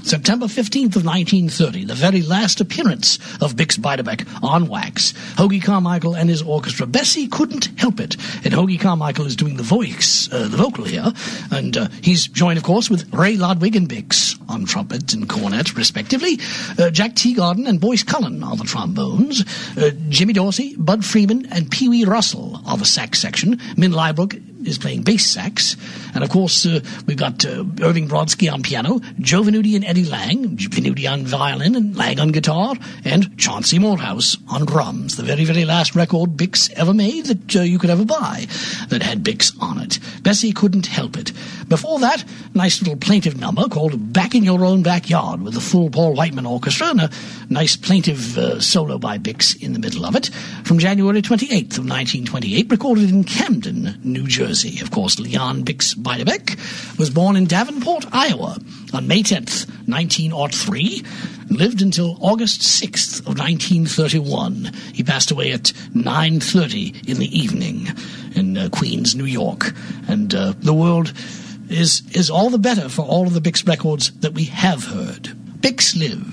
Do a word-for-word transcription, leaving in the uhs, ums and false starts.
September fifteenth of nineteen thirty, the very last appearance of Bix Beiderbecke on wax. Hoagy Carmichael and his orchestra. Bessie couldn't help it. And Hoagy Carmichael is doing the voice, uh, the vocal here. And uh, he's joined, of course, with Ray Ludwig and Bix on trumpet and cornet, respectively. Uh, Jack Teagarden and Boyce Cullen are the trombones. Uh, Jimmy Dorsey, Bud Freeman, and Pee Wee Russell are the sax section. Min Leibrook is playing bass sax. And, of course, uh, we've got uh, Irving Brodsky on piano, Joe Venuti and Eddie Lang, Venuti on violin and Lang on guitar, and Chauncey Morehouse on drums. The very, very last record Bix ever made that uh, you could ever buy that had Bix on it. Bessie couldn't help it. Before that, nice little plaintive number called Back in Your Own Backyard with the full Paul Whiteman Orchestra and a nice plaintive uh, solo by Bix in the middle of it from January twenty-eighth of nineteen twenty-eight, recorded in Camden, New Jersey. Of course, Leon Bix Beiderbecke was born in Davenport, Iowa on May tenth, nineteen oh three, and lived until August sixth of nineteen thirty-one. He passed away at nine thirty in the evening in uh, Queens, New York. And uh, the world is is all the better for all of the Bix records that we have heard. Bix live.